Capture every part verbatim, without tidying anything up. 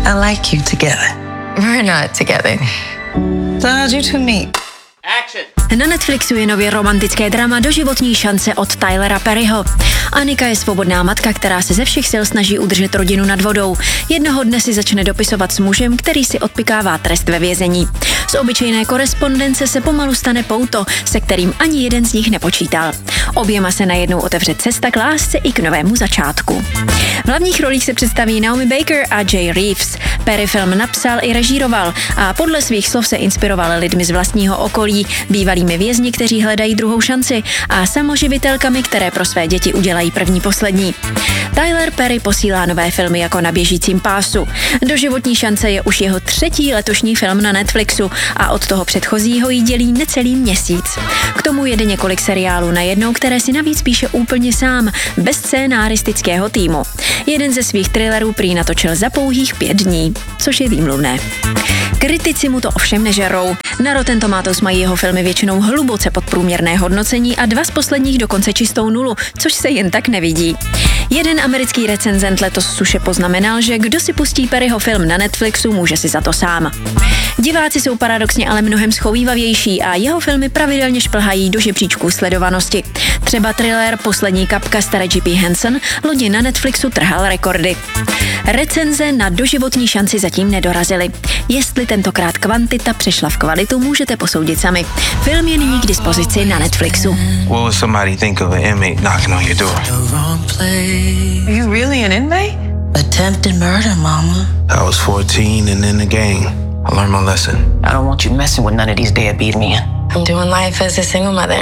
I like you together. We're not together. So how'd you two meet? Na Netflixu je nově romantické drama Doživotní šance od Tylera Perryho. Anika je svobodná matka, která se ze všech sil snaží udržet rodinu nad vodou. Jednoho dne si začne dopisovat s mužem, který si odpykává trest ve vězení. Z obyčejné korespondence se pomalu stane pouto, se kterým ani jeden z nich nepočítal. Oběma se najednou otevře cesta k lásce i k novému začátku. V hlavních rolích se představí Naomi Baker a Jay Reeves. Perry film napsal i režíroval a podle svých slov se inspiroval lidmi z vlastního okolí, bývalými vězni, kteří hledají druhou šanci, a samoživitelkami, které pro své děti udělají první poslední. Tyler Perry posílá nové filmy jako na běžícím pásu. Doživotní šance je už jeho třetí letošní film na Netflixu a od toho předchozího jí dělí necelý měsíc. K tomu jede několik seriálů najednou, které si navíc píše úplně sám, bez scénáristického týmu. Jeden ze svých thrillerů prý natočil za pouhých pět dní, což je výmluvné. Kritici mu to ovšem nežerou. Na Rotten Tomatoes mají jeho filmy většinou hluboce podprůměrné hodnocení a dva z posledních dokonce čistou nulu, což se jen tak nevidí. Jeden americký recenzent letos suše poznamenal, že kdo si pustí Perryho film na Netflixu, může si za to sám. Diváci jsou paradoxně ale mnohem schovývavější a jeho filmy pravidelně šplhají do žebříčků sledovanosti. Třeba thriller Poslední kapka staré J P Henson loni na Netflixu trhal rekordy. Recenze na Doživotní šanci zatím nedorazily. Jestli tentokrát kvantita přešla v kvalitu, můžete posoudit sami. Film je nyní k dispozici na Netflixu. What would somebody think of an inmate knocking on your door? Are you really an inmate? Attempted murder, Mama. I was fourteen and in the gang. I learned my lesson. I don't want you messing with none of these deadbeat men. I'm doing life as a single mother.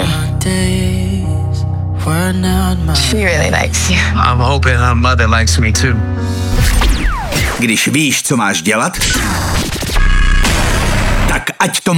She really likes you. I'm hoping her mother likes me too. Když víš, co máš dělat, tak ať to